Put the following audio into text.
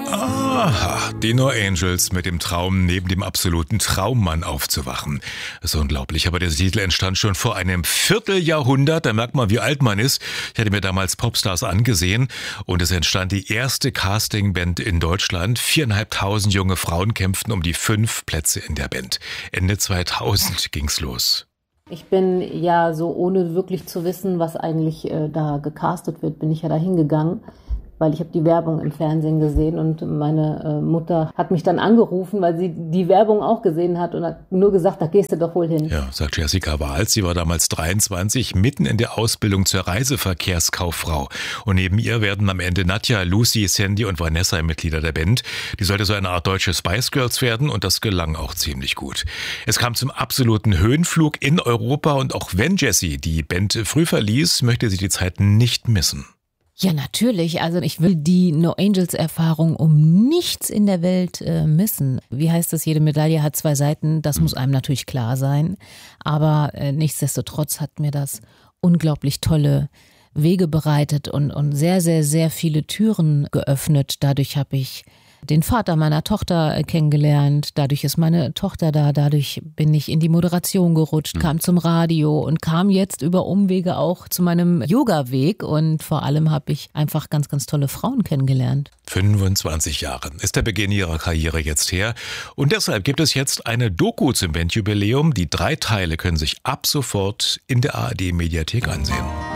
Aha, die No Angels mit dem Traum, neben dem absoluten Traummann aufzuwachen. Das ist unglaublich, aber der Titel entstand schon vor einem Vierteljahrhundert. Da merkt man, wie alt man ist. Ich hatte mir damals Popstars angesehen und es entstand die erste Castingband in Deutschland. 4.500 junge Frauen kämpften um die 5 Plätze in der Band. Ende 2000 ging's los. Ich bin ja so, ohne wirklich zu wissen, was eigentlich da gecastet wird, bin ich ja da hingegangen, weil ich habe die Werbung im Fernsehen gesehen und meine Mutter hat mich dann angerufen, weil sie die Werbung auch gesehen hat und hat nur gesagt, da gehst du doch wohl hin. Ja, sagt Jessica Wahls. Sie war damals 23, mitten in der Ausbildung zur Reiseverkehrskauffrau. Und neben ihr werden am Ende Nadja, Lucy, Sandy und Vanessa Mitglieder der Band. Die sollte so eine Art deutsche Spice Girls werden und das gelang auch ziemlich gut. Es kam zum absoluten Höhenflug in Europa und auch wenn Jessie die Band früh verließ, möchte sie die Zeit nicht missen. Ja, natürlich. Also ich will die No Angels Erfahrung um nichts in der Welt missen. Wie heißt es, jede Medaille hat 2 Seiten. Das muss einem natürlich klar sein. Aber nichtsdestotrotz hat mir das unglaublich tolle Wege bereitet und sehr, sehr, sehr viele Türen geöffnet. Dadurch habe ich den Vater meiner Tochter kennengelernt, dadurch ist meine Tochter da, dadurch bin ich in die Moderation gerutscht, kam zum Radio und kam jetzt über Umwege auch zu meinem Yoga-Weg und vor allem habe ich einfach ganz, ganz tolle Frauen kennengelernt. 25 Jahre ist der Beginn ihrer Karriere jetzt her und deshalb gibt es jetzt eine Doku zum Bandjubiläum. Die 3 Teile können sich ab sofort in der ARD-Mediathek ansehen.